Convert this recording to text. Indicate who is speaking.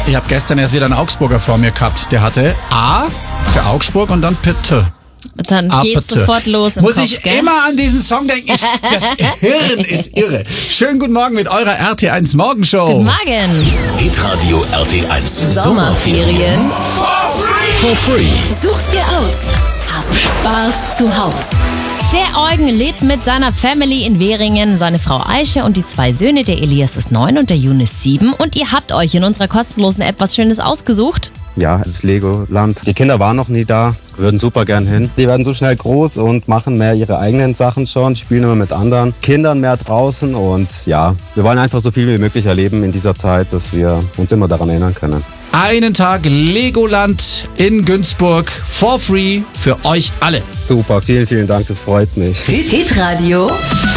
Speaker 1: Ich habe gestern erst wieder einen Augsburger vor mir gehabt. Der hatte A für Augsburg und dann Pitte.
Speaker 2: Dann geht's sofort los im
Speaker 1: Muss
Speaker 2: Kopf,
Speaker 1: ich
Speaker 2: gell?
Speaker 1: immer an diesen Song denken. Das Hirn ist irre. Schönen guten Morgen mit eurer RT1 Morgenshow.
Speaker 2: Guten Morgen.
Speaker 3: Hitradio RT1
Speaker 4: Sommerferien.
Speaker 3: For free.
Speaker 4: Such's dir aus. Hab Spaß zu Haus.
Speaker 2: Der Eugen lebt mit seiner Family in Währingen, seine Frau Aische und die 2 Söhne. Der Elias ist 9 und der Jun ist 7. Und ihr habt euch in unserer kostenlosen App was Schönes ausgesucht.
Speaker 5: Ja, das Legoland. Die Kinder waren noch nie da, würden super gern hin. Die werden so schnell groß und machen mehr ihre eigenen Sachen schon, spielen immer mit anderen Kindern mehr draußen und ja, wir wollen einfach so viel wie möglich erleben in dieser Zeit, dass wir uns immer daran erinnern können.
Speaker 1: Einen Tag Legoland in Günzburg for free für euch alle.
Speaker 5: Super, vielen, vielen Dank, das freut mich.
Speaker 4: Hitradio